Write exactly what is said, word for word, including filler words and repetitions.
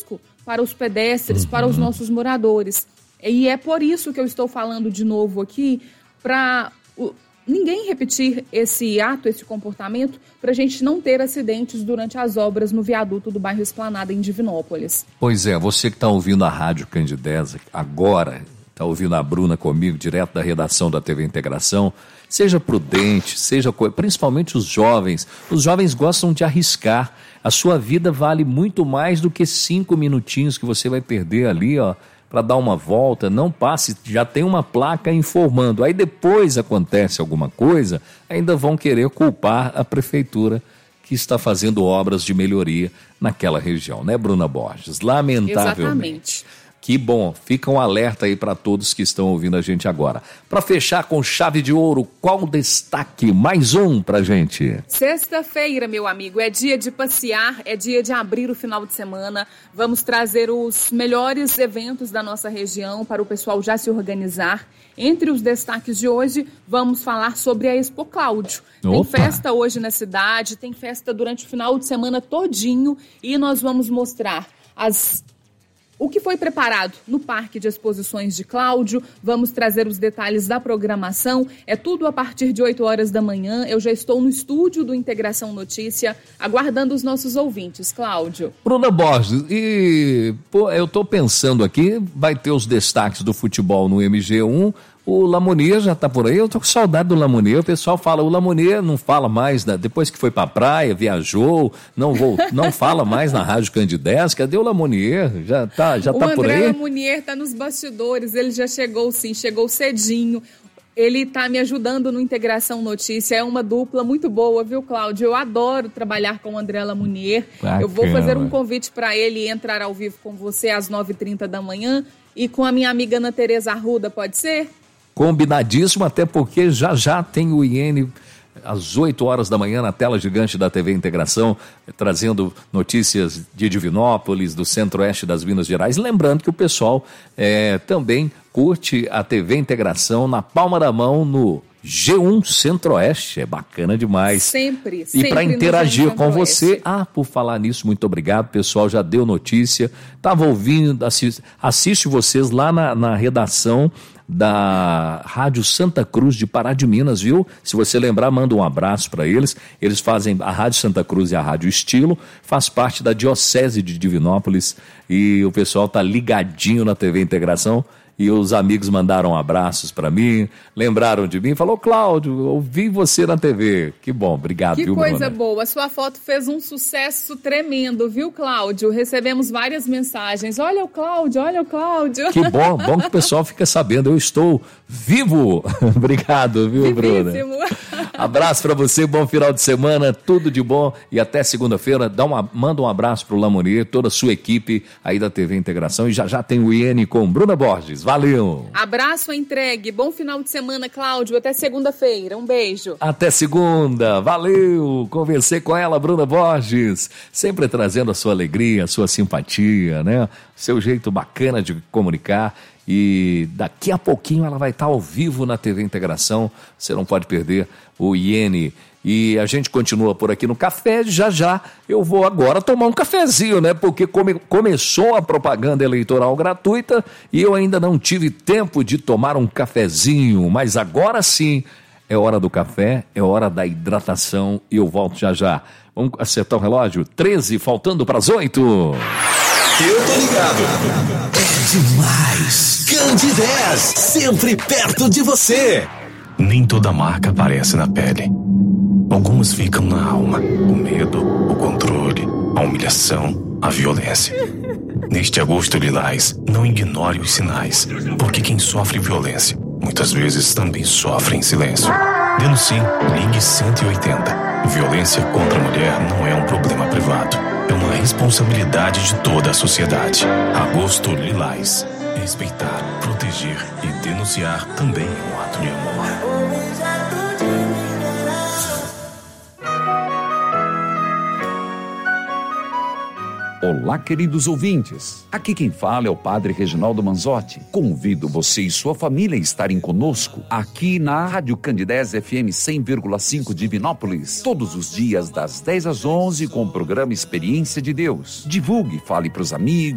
risco para os pedestres, uhum. para os nossos moradores. E é por isso que eu estou falando de novo aqui, para ninguém repetir esse ato, esse comportamento, para a gente não ter acidentes durante as obras no viaduto do bairro Esplanada, em Divinópolis. Pois é, você que está ouvindo a Rádio Candidez agora, está ouvindo a Bruna comigo, direto da redação da T V Integração, seja prudente, seja principalmente os jovens. Os jovens gostam de arriscar. A sua vida vale muito mais do que cinco minutinhos que você vai perder ali, ó, para dar uma volta. Não passe, já tem uma placa informando. Aí depois acontece alguma coisa, ainda vão querer culpar a prefeitura que está fazendo obras de melhoria naquela região, né, Bruna Borges? Lamentavelmente. Exatamente. Que bom, fica um alerta aí para todos que estão ouvindo a gente agora. Para fechar com chave de ouro, qual o destaque? Mais um pra gente. Sexta-feira, meu amigo, é dia de passear, é dia de abrir o final de semana. Vamos trazer os melhores eventos da nossa região para o pessoal já se organizar. Entre os destaques de hoje, vamos falar sobre a Expo Cláudio. Opa. Tem festa hoje na cidade, tem festa durante o final de semana todinho e nós vamos mostrar as... o que foi preparado no Parque de Exposições de Cláudio. Vamos trazer os detalhes da programação. É tudo a partir de oito horas da manhã. Eu já estou no estúdio do Integração Notícia, aguardando os nossos ouvintes, Cláudio. Bruna Borges, e pô, eu estou pensando aqui, vai ter os destaques do futebol no M G um. O Lamonier já está por aí, eu tô com saudade do Lamonier. O pessoal fala, o Lamonier não fala mais, né? Depois que foi pra praia, viajou, não, vou, não fala mais na Rádio Candidez. Cadê o Lamonier? Já tá, já tá por aí? O André Lamonier tá nos bastidores, ele já chegou sim, chegou cedinho. Ele está me ajudando no Integração Notícia, é uma dupla muito boa, viu, Cláudio? Eu adoro trabalhar com o André Lamonier. Bacana. Eu vou fazer um convite para ele entrar ao vivo com você às nove e trinta da manhã e com a minha amiga Ana Tereza Arruda, pode ser? Combinadíssimo, até porque já já tem o I N às oito horas da manhã na tela gigante da T V Integração, trazendo notícias de Divinópolis, do Centro-Oeste das Minas Gerais. Lembrando que o pessoal é, também curte a T V Integração na palma da mão no G um Centro-Oeste, é bacana demais. Sempre, e sempre. E para interagir com você, ah, por falar nisso, muito obrigado, o pessoal já deu notícia, estava ouvindo, assiste, assiste vocês lá na, na redação da Rádio Santa Cruz de Pará de Minas, viu? Se você lembrar, manda um abraço para eles. Eles fazem, a Rádio Santa Cruz e a Rádio Estilo, faz parte da Diocese de Divinópolis e o pessoal tá ligadinho na T V Integração. E os amigos mandaram abraços para mim, lembraram de mim, falou, Cláudio, ouvi você na T V. Que bom, obrigado, que viu, coisa Bruna? boa, sua foto fez um sucesso tremendo, viu, Cláudio? Recebemos várias mensagens, olha o Cláudio, olha o Cláudio. Que bom, bom que o pessoal fica sabendo, eu estou vivo. Obrigado, viu, Vivíssimo. Bruna? Abraço para você, bom final de semana, tudo de bom e até segunda-feira. Dá uma, manda um abraço pro Lamonier, toda a sua equipe aí da T V Integração e já já tem o I N com Bruna Borges. Valeu! Abraço entregue, bom final de semana, Cláudio, até segunda-feira, um beijo. Até segunda, valeu! Conversei com ela, Bruna Borges, sempre trazendo a sua alegria, a sua simpatia, né? Seu jeito bacana de comunicar. E daqui a pouquinho ela vai estar ao vivo na T V Integração, você não pode perder o I N. E a gente continua por aqui no café, já já eu vou agora tomar um cafezinho, né? Porque come, começou a propaganda eleitoral gratuita e eu ainda não tive tempo de tomar um cafezinho, mas agora sim é hora do café, é hora da hidratação e eu volto já já. Vamos acertar o relógio? treze, faltando para as oito. Eu tô ligado. É demais. Candidez, sempre perto de você. Nem toda marca aparece na pele. Algumas ficam na alma. O medo, o controle, a humilhação, a violência. Neste agosto lilás, não ignore os sinais, porque quem sofre violência, muitas vezes também sofre em silêncio. Denuncie, ligue cento e oitenta. Violência contra a mulher não é um problema privado. É uma responsabilidade de toda a sociedade. Agosto lilás. Respeitar, proteger e denunciar também é um ato de amor. Olá, queridos ouvintes. Aqui quem fala é o Padre Reginaldo Manzotti. Convido você e sua família a estarem conosco aqui na Rádio Candidez F M cem vírgula cinco de Divinópolis, todos os dias das dez às onze com o programa Experiência de Deus. Divulgue, fale para os amigos.